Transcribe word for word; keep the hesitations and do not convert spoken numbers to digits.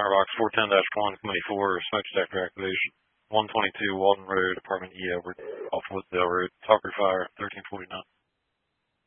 Firebox four ten dash one, Committee four, smoke detector activation. one twenty-two Walton Road, Apartment E, over off Woodsdale Road. Talker fire, thirteen forty-nine.